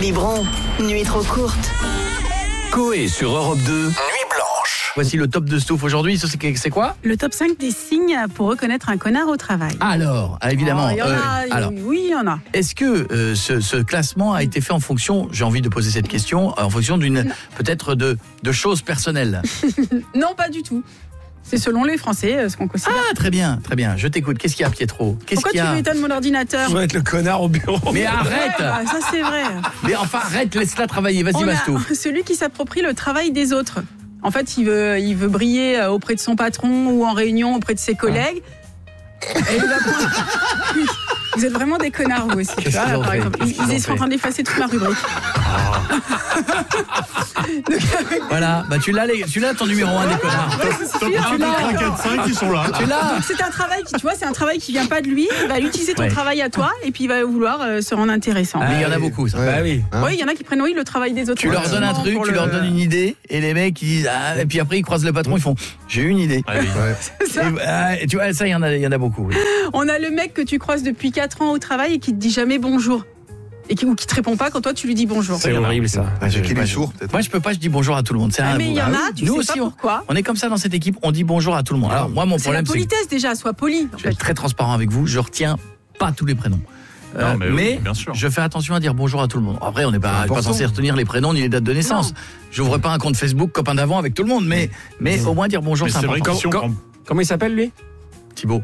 Biberon, nuit trop courte. Coé sur Europe 2, Nuit Blanche. Voici le top de Stouff aujourd'hui. C'est quoi? Le top 5 des signes pour reconnaître un connard au travail. Alors, évidemment. Il y en a, alors, oui, il y en a. est-ce que ce classement a été fait en fonction, j'ai envie de poser cette question, en fonction peut-être de choses personnelles? Non, pas du tout. C'est selon les Français, ce qu'on considère. Ah, très bien, très bien. Je t'écoute. Qu'est-ce qu'il y a, Pietro? Pourquoi tu m'étonnes mon ordinateur? Je vais être le connard au bureau. Mais arrête! Ça c'est vrai. Mais enfin, arrête, laisse-la travailler. Vas-y, On a Mastou. celui qui s'approprie le travail des autres. En fait, il veut briller auprès de son patron ou en réunion auprès de ses collègues. Et il va prendre... Vous êtes vraiment des connards, vous aussi. Tu vois, là, par exemple. Ils sont en train d'effacer toute ma rubrique. Voilà, bah tu l'as ton numéro 1 des connards. Tu l'as. 4, 5, ils sont là. Tu l'as. Donc c'est un travail qui, tu vois, c'est un travail qui vient pas de lui. Il va utiliser ton travail à toi et puis il va vouloir se rendre intéressant. Mais il y en a beaucoup, ça. Bah oui. Oui, il y en a qui prennent le travail des autres. Tu leur donnes un truc, tu leur donnes une idée, et les mecs ils disent et puis après ils croisent le patron, ils font j'ai eu une idée. Et tu vois, ça il y en a beaucoup. Oui. On a le mec que tu croises depuis 4 ans au travail et qui te dit jamais bonjour. Ou qui te répond pas quand toi tu lui dis bonjour. C'est horrible ça. Qu'il est sourd, peut-être. Moi je peux pas, je dis bonjour à tout le monde. Mais il y en a, tu nous sais aussi, pas pourquoi. On est comme ça dans cette équipe, on dit bonjour à tout le monde. Alors moi mon C'est la problème c'est politesse déjà, sois poli. je vais être très transparent avec vous, je retiens pas tous les prénoms. Non, mais oui, mais bien sûr. je fais attention à dire bonjour à tout le monde. Après, on n'est pas censé retenir les prénoms ni les dates de naissance. J'ouvre pas un compte Facebook copain d'avant avec tout le monde, mais au moins dire bonjour, c'est vrai important. que si on prend- Comment il s'appelle lui? Thibaut.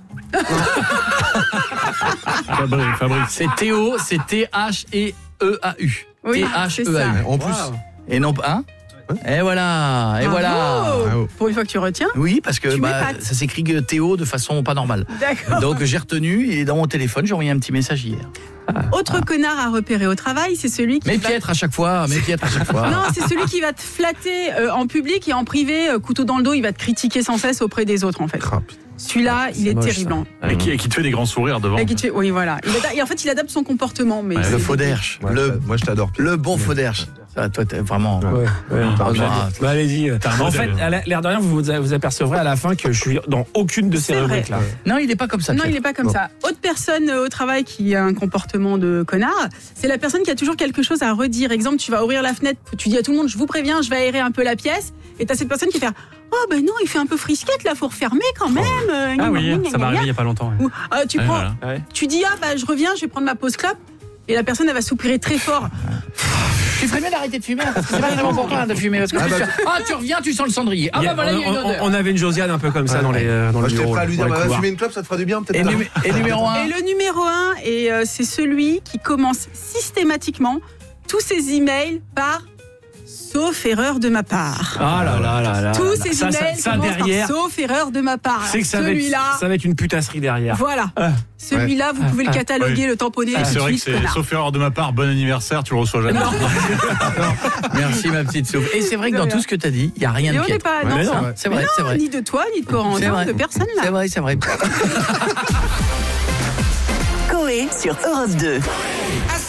Fabrice. C'est Théo, c'est T-H-E-E-A-U. Oui, T-H-E-A-U. c'est ça. En plus. Et non pas. Et voilà, et voilà. Bravo. Pour une fois que tu retiens. Oui, parce que Tu m'épates. ça s'écrit Théo de façon pas normale. D'accord. Donc j'ai retenu, il est dans mon téléphone, j'ai envoyé un petit message hier. Autre connard à repérer au travail, c'est celui qui Mais va... piètre à chaque fois, Non, c'est celui qui va te flatter en public et en privé, couteau dans le dos, il va te critiquer sans cesse auprès des autres en fait. Celui-là, il est moche, terrible. ça. Et qui te fait des grands sourires devant. Et qui te fait- Oui, voilà. Et en fait, il adapte son comportement. Mais Le faux derche, Moi, je t'adore. le bon faux derche. Ça, toi, t'es vraiment. Bah allez-y. En fait, à l'air de rien, vous apercevrez à la fin que je suis dans aucune de ces C'est vrai. rubriques là. Non, il n'est pas comme ça. Non, Pierre. il n'est pas comme ça. Autre personne au travail qui a un comportement de connard, c'est la personne qui a toujours quelque chose à redire. Exemple, tu vas ouvrir la fenêtre, tu dis à tout le monde, je vous préviens, je vais aérer un peu la pièce. Et t'as cette personne qui fait, oh ben non, il fait un peu frisquette là, faut refermer quand même. Ah oui, ça m'est arrivé il y a pas longtemps. Ouais. Ou, tu Ouais, prends, voilà. tu dis, je reviens, je vais prendre ma pause clope. Et la personne, elle va soupirer très fort. Tu ferais mieux d'arrêter de fumer, parce que c'est pas vraiment pour toi de fumer. Parce que tu reviens, tu sens le cendrier. Ah bah voilà, il y a une odeur. On avait une Josiane un peu comme ça dans Moi, le j'étais bureau. prêt à lui dire, dans les couloirs. fumer une clope, ça te fera du bien, peut-être. Et numéro 1. Et le numéro 1, c'est celui qui commence systématiquement tous ses emails par sauf erreur de ma part. Ah là là là là. Tous ces Ça, emails ça commencent derrière, par sauf erreur de ma part. c'est que ça va être une putasserie derrière. Voilà. Celui-là, vous pouvez le cataloguer, oui. le tamponner, et C'est tout de vrai que suite, connard. sauf erreur de ma part, bon anniversaire, tu le reçois jamais. Merci ma petite soupe. Et c'est vrai que dans tout ce que tu as dit, il n'y a rien Et de on n'est piètre. pas. Non, Mais ça- non, C'est vrai, Mais c'est non, vrai. ni de toi, ni de C'est Corentin, vrai. de personne là. C'est vrai. Coé sur Europe 2.